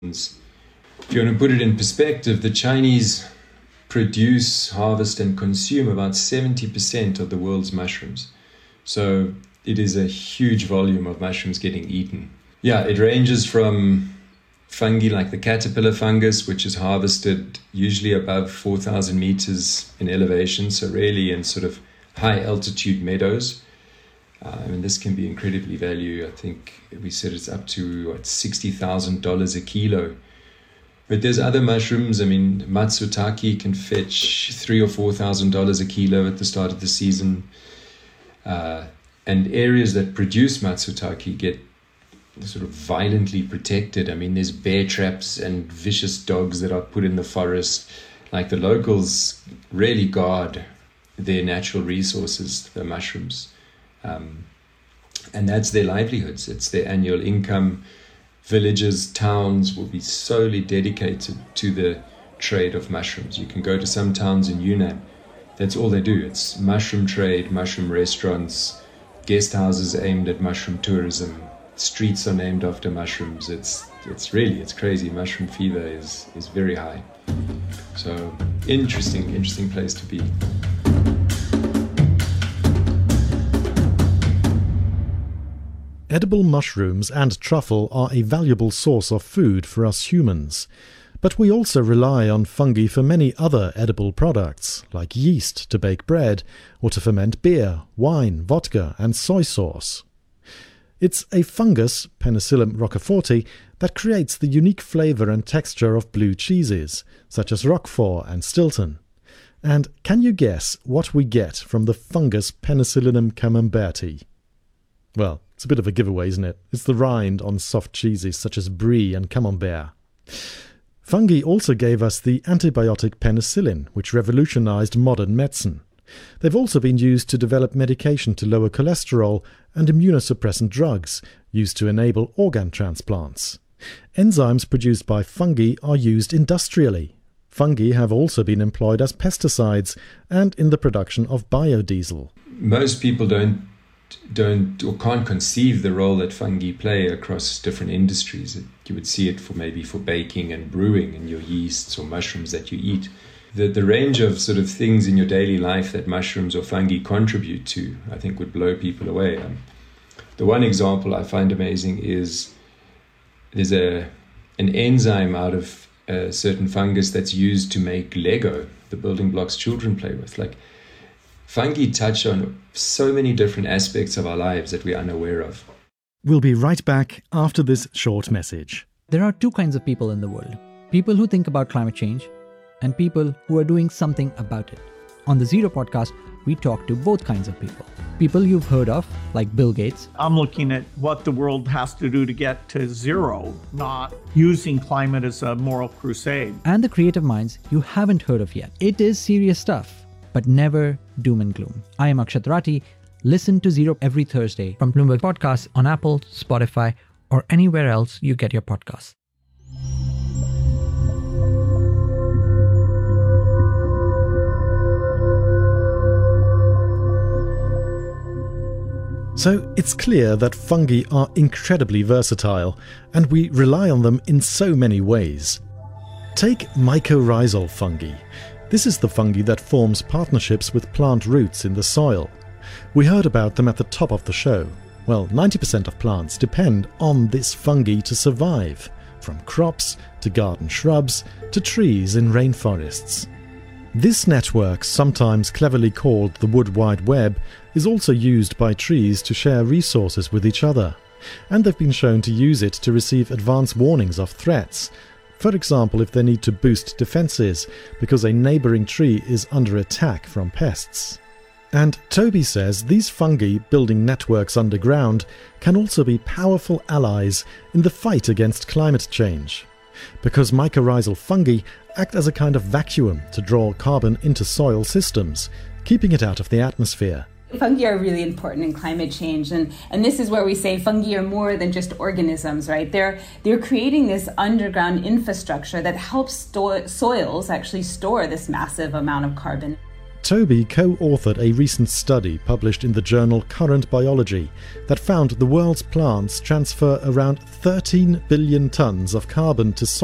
If you want to put it in perspective, the Chinese produce, harvest, and consume about 70% of the world's mushrooms. So it is a huge volume of mushrooms getting eaten. Yeah, it ranges from fungi like the caterpillar fungus, which is harvested usually above 4,000 meters in elevation, so really in sort of high altitude meadows. This can be incredibly valuable. I think we said it's up to $60,000 a kilo. But there's other mushrooms. Matsutake can fetch $3,000 or $4,000 a kilo at the start of the season. And areas that produce matsutake get sort of violently protected. There's bear traps and vicious dogs that are put in the forest. Like, the locals really guard their natural resources, the mushrooms. And that's their livelihoods. It's their annual income. Villages, towns will be solely dedicated to the trade of mushrooms. You can go to some towns in Yunnan. That's all they do. It's mushroom trade, mushroom restaurants, guest houses aimed at mushroom tourism. Streets are named after mushrooms. It's crazy. Mushroom fever is very high. So interesting place to be. Edible mushrooms and truffle are a valuable source of food for us humans. But we also rely on fungi for many other edible products, like yeast to bake bread or to ferment beer, wine, vodka and soy sauce. It's a fungus, Penicillium roqueforti, that creates the unique flavour and texture of blue cheeses, such as Roquefort and Stilton. And can you guess what we get from the fungus Penicillium camemberti? Well, it's a bit of a giveaway, isn't it? It's the rind on soft cheeses such as brie and camembert. Fungi also gave us the antibiotic penicillin, which revolutionized modern medicine. They've also been used to develop medication to lower cholesterol and immunosuppressant drugs, used to enable organ transplants. Enzymes produced by fungi are used industrially. Fungi have also been employed as pesticides and in the production of biodiesel. Most people don't or can't conceive the role that fungi play across different industries. You would see it for baking and brewing in your yeasts or mushrooms that you eat. The range of sort of things in your daily life that mushrooms or fungi contribute to, I think, would blow people away. The one example I find amazing is there's an enzyme out of a certain fungus that's used to make Lego, the building blocks children play with. Fungi touch on so many different aspects of our lives that we're unaware of. We'll be right back after this short message. There are two kinds of people in the world. People who think about climate change and people who are doing something about it. On the Zero podcast, we talk to both kinds of people. People you've heard of, like Bill Gates. I'm looking at what the world has to do to get to zero, not using climate as a moral crusade. And the creative minds you haven't heard of yet. It is serious stuff, but never doom and gloom. I am Akshat Rati. Listen to Zero every Thursday from Bloomberg Podcasts on Apple, Spotify, or anywhere else you get your podcasts. So it's clear that fungi are incredibly versatile, and we rely on them in so many ways. Take mycorrhizal fungi. This is the fungi that forms partnerships with plant roots in the soil. We heard about them at the top of the show. Well, 90% of plants depend on this fungi to survive, from crops to garden shrubs to trees in rainforests. This network, sometimes cleverly called the Wood Wide Web, is also used by trees to share resources with each other, and they've been shown to use it to receive advance warnings of threats. For example, if they need to boost defences because a neighbouring tree is under attack from pests. And Toby says these fungi building networks underground can also be powerful allies in the fight against climate change, because mycorrhizal fungi act as a kind of vacuum to draw carbon into soil systems, keeping it out of the atmosphere. Fungi are really important in climate change, and this is where we say fungi are more than just organisms, right? They're creating this underground infrastructure that helps soils actually store this massive amount of carbon. Toby co-authored a recent study published in the journal Current Biology that found the world's plants transfer around 13 billion tons of carbon to soil